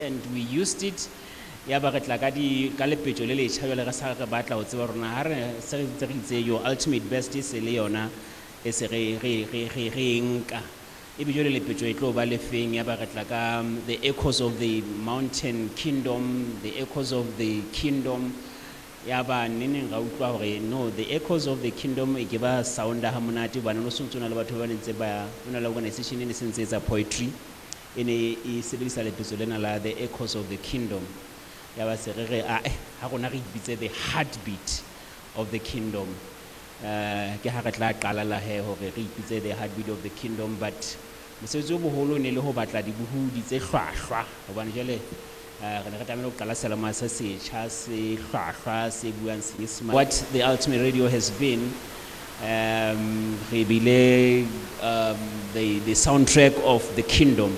and we used it. Ya ba re tla ka lepetjo le letjha jwale re sa re batla ho tseba rona ha re se re itse your ultimate best is le yona e se re nka e be jwale lepetjo e tlo ba le feng ya ba re tla ka the echoes of the mountain kingdom, the echoes of the kingdom. Ya ba nene ga utlwa hore no, the echoes of the kingdom e ke ba sounda ha monate ba no sontso na le batho ba ntse ba una la organization e sentse etsa poetry ene e sebedisa lepetjo lena la the echoes of the kingdom. Ya ba se re ha gona re bitse the heartbeat of the kingdom. Ke ha re tla qala la he hore re bitse the heartbeat of the kingdom, but mosebetsi o boholo ne le ho batla dibuhudi tse hlwahlwa hobane jwale re tlamehile ho qala selama se setjha se hlwahlwa se buang Senyesemane. What the Ultimate Radio has been, re bile the soundtrack of the kingdom.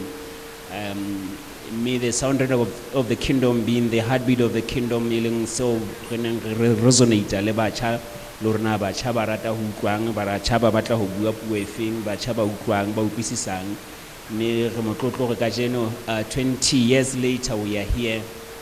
Me the soundtrack of the kingdom being the heartbeat of the kingdom, meaning so resonate le batjha lorna batjha ba rata ho utlwang ba batjha ba batla ho bua puo e feng batjha ba utlwang ba utlwisisang me re motlotlo re ka jeno 20 years later we are here.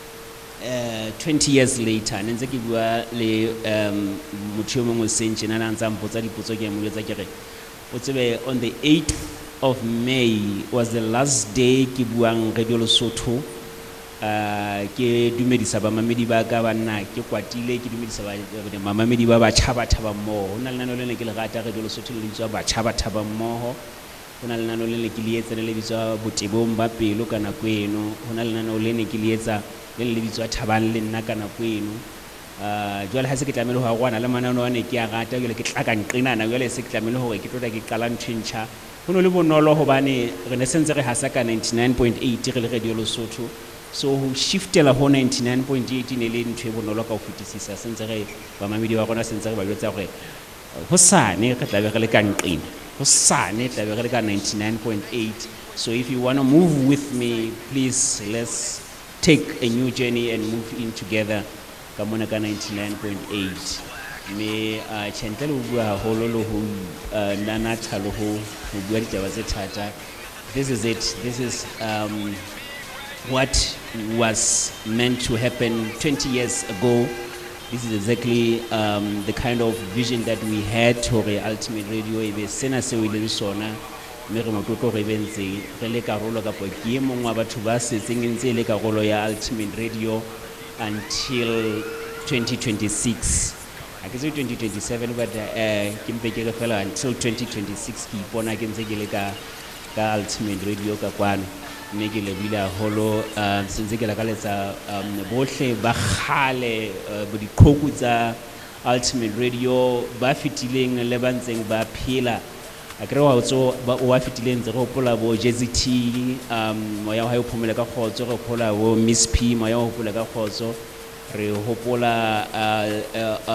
20 years later nentse ke bua le motho yo mongwe sentse na ntsa mpotsa dipotso ke mo letsa ke re o tsebe on the 8th of May was the last day ki buang Radio Lesotho. Ke dumedisa ba mamedi ba ka ba nna ke kwatile ke dumedisa ba mamedi ba batjha thaba mmoho. Hona le nano le ke le rata Radio Lesotho le bitswa batjha thaba mmoho. Hona le nano le ke le etsa le bitswa botebong ba pelo ka nako eno. Hona le nano le ke le etsa le bitswa thabang le nna ka nako eno. Jwale ha se ke tlamelo ho rwana le manano ane ke a rata jwale ke tla ka nqinana jwale se ke tlamelo hore ke tloda ke qala ntšha ho no le bonolo hobane re ne sentse re hasa ka 99.8 re le Radio Lesotho, so ho shiftela ho 99.8 ne le ntho e bonolo ka ho fetisisa sentse re ba mamedi ba rona sentse re ba jwetsa hore hosane re tla be re le ka nqina hosane tla be re le ka 99.8. So if you want to move with me, please let's take a new journey and move in together ka mona ka 99.8. Me chentele o bua holo lo ho nana thalo ho bua ditaba tse thata. This is it. This is what was meant to happen 20 years ago. This is exactly the kind of vision that we had to Ultimate Radio ebe sena se o ile sona me re motlotlo re bentse re le karolo ka poke e mongwe wa batho ba setseng ntse le karolo ya Ultimate Radio until 2026. I can say 2027, but until 2026 ki ipona ke ntse ke le ka Ultimate Radio ka kwano mme ke le bila holo sentse ke la ka letsa bohle ba khale bo diqhoku tsa Ultimate Radio ba fitileng le ba ntseng ba phela a kre wa tso ba o fitileng ntse go pola bo JZT moya ha o phomela ka khotso re phola bo Miss P moya o phola ka khotso re hopola